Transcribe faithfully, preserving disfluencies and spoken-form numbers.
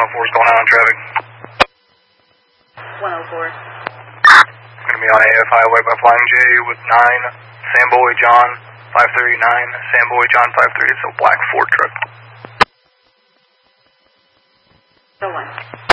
oh four is going out on traffic. one oh four. Going to be on A F Highway by Flying J with nine, Samboy John five thirty-nine, Samboy John five thirty, it's a black Ford truck. The one.